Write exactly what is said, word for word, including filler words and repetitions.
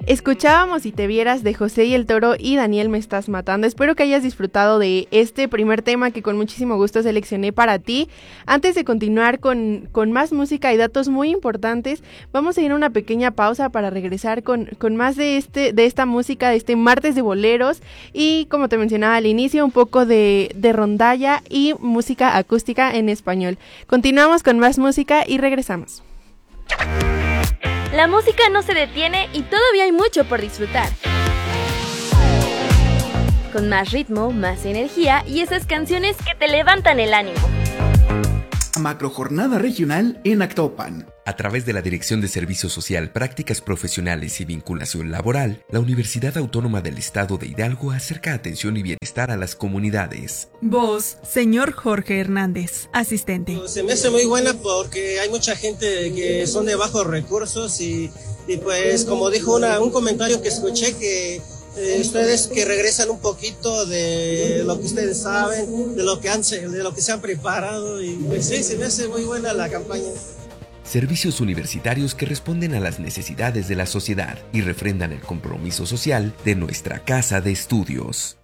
Escuchábamos Si te vieras de José y el Toro y Daniel Me estás matando. Espero que hayas disfrutado de este primer tema que con muchísimo gusto seleccioné para ti. Antes de continuar con, con más música y datos muy importantes, vamos a ir a una pequeña pausa para regresar con, con más de, este, de esta música, de este martes de boleros y, como te mencionaba al inicio, un poco de, de rondalla y música acústica en español. Continuamos con más música y regresamos. La música no se detiene y todavía hay mucho por disfrutar. Con más ritmo, más energía y esas canciones que te levantan el ánimo. Macrojornada regional en Actopan. A través de la Dirección de Servicio Social, Prácticas Profesionales y Vinculación Laboral, la Universidad Autónoma del Estado de Hidalgo acerca atención y bienestar a las comunidades. Voz, señor Jorge Hernández, asistente. Se me hace muy buena porque hay mucha gente que son de bajos recursos y, y pues como dijo una, un comentario que escuché que Eh, ustedes que regresan un poquito de lo que ustedes saben, de lo que han, de lo que se han preparado y pues sí, se me hace muy buena la campaña. Servicios universitarios que responden a las necesidades de la sociedad y refrendan el compromiso social de nuestra casa de estudios.